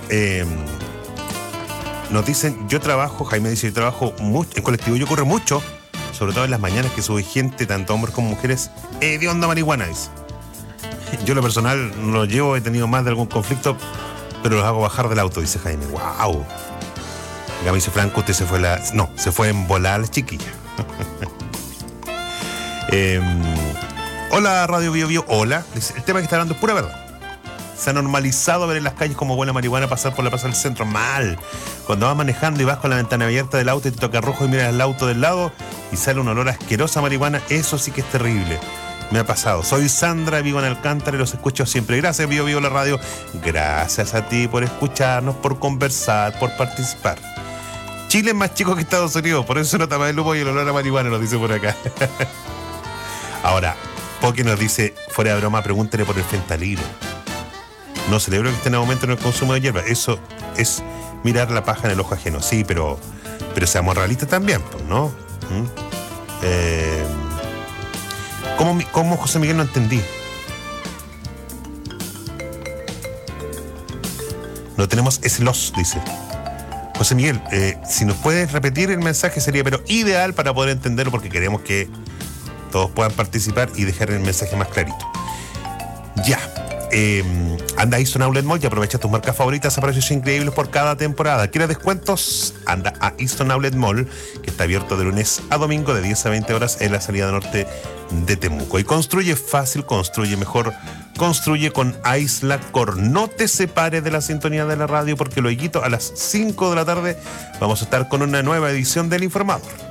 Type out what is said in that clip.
Nos dicen, Jaime dice, yo trabajo mucho, en colectivo yo corro mucho, sobre todo en las mañanas que sube gente, tanto hombres como mujeres, de onda marihuana, dice. Yo lo personal no lo llevo, he tenido más de algún conflicto, pero los hago bajar del auto, dice Jaime. ¡Wow! Gaby dice, Franco, usted se fue en volar las chiquillas. Hola, Radio Bio Bio. Hola. Dice, el tema que está hablando es pura verdad. Se ha normalizado ver en las calles como huele a marihuana pasar por la plaza del centro. Mal. Cuando vas manejando y vas con la ventana abierta del auto y te toca rojo y miras el auto del lado y sale un olor asqueroso a marihuana, eso sí que es terrible. Me ha pasado. Soy Sandra, vivo en Alcántara y los escucho siempre. Gracias, Bio Bio la radio. Gracias a ti por escucharnos, por conversar, por participar. Chile es más chico que Estados Unidos, por eso se nota más el humo y el olor a marihuana, nos dice por acá. Ahora, Poque nos dice, fuera de broma, pregúntele por el fentanilo. No celebro que esté en aumento en el consumo de hierba. Eso es mirar la paja en el ojo ajeno. Sí, pero seamos realistas también, pues, ¿no? ¿Cómo, José Miguel? No entendí. No tenemos slots, dice. José Miguel, si nos puedes repetir el mensaje sería pero ideal para poder entenderlo, porque queremos que todos puedan participar y dejar el mensaje más clarito. Ya. Anda a Easton Outlet Mall y aprovecha tus marcas favoritas a precios increíbles por cada temporada. ¿Quieres descuentos? Anda a Easton Outlet Mall, que está abierto de lunes a domingo de 10 a 20 horas en la salida norte de Temuco. Y construye fácil, construye mejor, construye con Aislacor. No te separes de la sintonía de la radio, porque luego a las 5 de la tarde vamos a estar con una nueva edición del Informador.